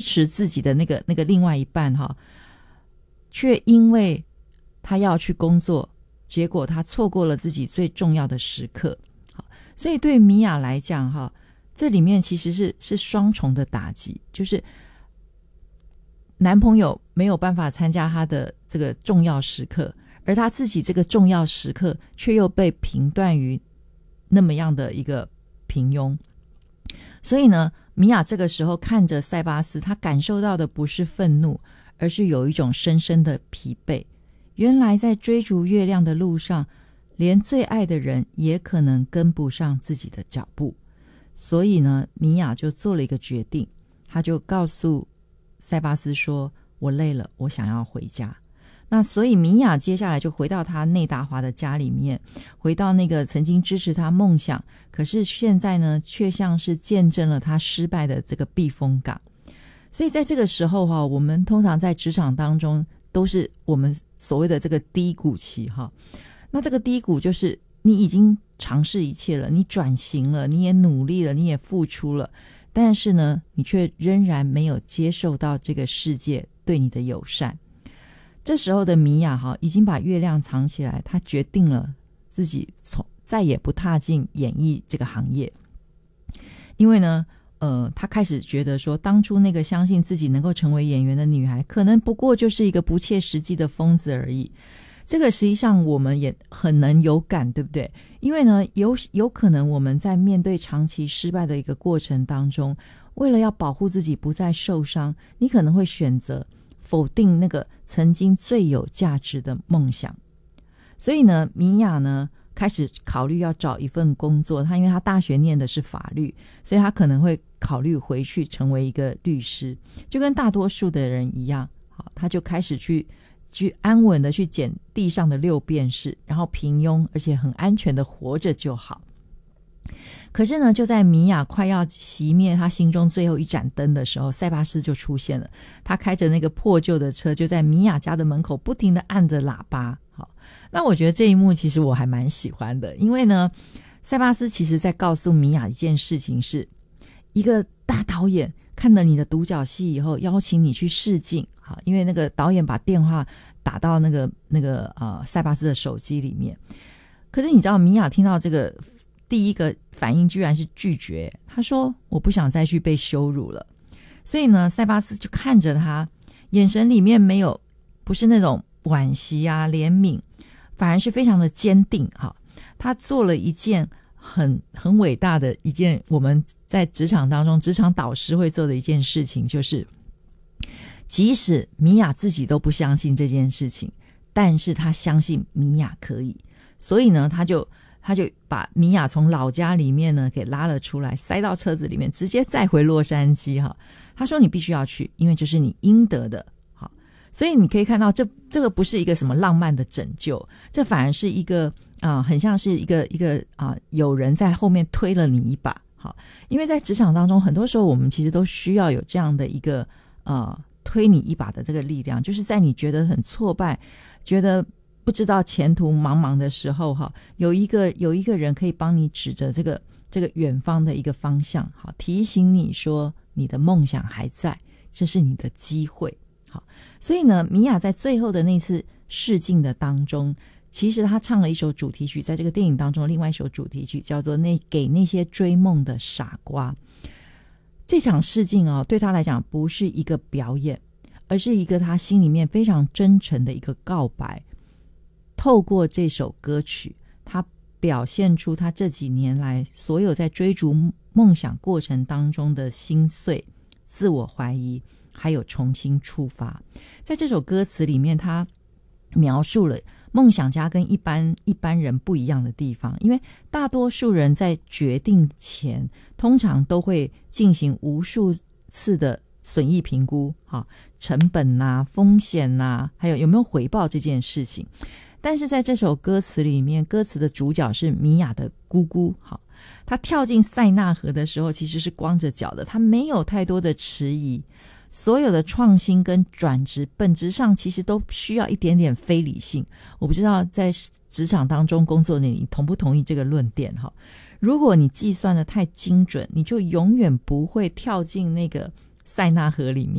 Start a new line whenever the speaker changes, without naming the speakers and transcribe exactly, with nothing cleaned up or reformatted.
持自己的那个那个另外一半哈，却因为他要去工作，结果他错过了自己最重要的时刻。好，所以对米娅来讲哈，这里面其实是是双重的打击，就是男朋友没有办法参加他的这个重要时刻，而他自己这个重要时刻却又被评断于那么样的一个平庸。所以呢，米娅这个时候看着塞巴斯，他感受到的不是愤怒，而是有一种深深的疲惫。原来在追逐月亮的路上，连最爱的人也可能跟不上自己的脚步。所以呢，米娅就做了一个决定，她就告诉塞巴斯说，我累了，我想要回家。那所以米娅接下来就回到她内达华的家里面，回到那个曾经支持她梦想，可是现在呢却像是见证了她失败的这个避风港。所以在这个时候哈，我们通常在职场当中都是我们所谓的这个低谷期哈。那这个低谷就是你已经尝试一切了，你转型了，你也努力了，你也付出了，但是呢你却仍然没有接受到这个世界对你的友善。这时候的米娅哈已经把月亮藏起来，她决定了自己从再也不踏进演艺这个行业。因为呢呃，她开始觉得说，当初那个相信自己能够成为演员的女孩，可能不过就是一个不切实际的疯子而已。这个实际上我们也很能有感，对不对？因为呢有有可能我们在面对长期失败的一个过程当中，为了要保护自己不再受伤，你可能会选择否定那个曾经最有价值的梦想。所以呢，米娅呢开始考虑要找一份工作，她因为她大学念的是法律，所以她可能会考虑回去成为一个律师，就跟大多数的人一样。好，她就开始去去安稳的去捡地上的六便士，然后平庸而且很安全的活着就好。可是呢，就在米娅快要熄灭她心中最后一盏灯的时候，塞巴斯就出现了。他开着那个破旧的车，就在米娅家的门口不停地按着喇叭。好，那我觉得这一幕其实我还蛮喜欢的，因为呢，塞巴斯其实在告诉米娅一件事情，是一个大导演看了你的独角戏以后，邀请你去试镜。好，因为那个导演把电话打到那个那个呃塞巴斯的手机里面。可是你知道，米娅听到这个第一个反应居然是拒绝，他说我不想再去被羞辱了。所以呢，塞巴斯就看着他，眼神里面没有不是那种惋惜啊怜悯，反而是非常的坚定哈。他做了一件很很伟大的一件我们在职场当中职场导师会做的一件事情，就是即使米娅自己都不相信这件事情，但是他相信米娅可以。所以呢，他就他就把米娅从老家里面呢给拉了出来，塞到车子里面，直接载回洛杉矶哈。他说你必须要去，因为这是你应得的。好，所以你可以看到这这个不是一个什么浪漫的拯救，这反而是一个啊、呃，很像是一个一个啊、呃，有人在后面推了你一把。好，因为在职场当中，很多时候我们其实都需要有这样的一个呃推你一把的这个力量，就是在你觉得很挫败，觉得不知道前途茫茫的时候哈，有一个有一个人可以帮你指着这个这个远方的一个方向，好，提醒你说你的梦想还在，这是你的机会。好，所以呢，米娅在最后的那次试镜的当中，其实她唱了一首主题曲，在这个电影当中另外一首主题曲叫做那给那些追梦的傻瓜。这场试镜哦，对她来讲不是一个表演，而是一个她心里面非常真诚的一个告白。透过这首歌曲，她表现出她这几年来所有在追逐梦想过程当中的心碎、自我怀疑，还有重新出发。在这首歌词里面，她描述了梦想家跟一般一般人不一样的地方，因为大多数人在决定前通常都会进行无数次的损益评估，好，成本啊、风险啊，还有有没有回报这件事情。但是在这首歌词里面，歌词的主角是米娅的姑姑，好，她跳进塞纳河的时候其实是光着脚的，她没有太多的迟疑。所有的创新跟转职本质上其实都需要一点点非理性。我不知道在职场当中工作的你同不同意这个论点哈？如果你计算的太精准，你就永远不会跳进那个塞纳河里面。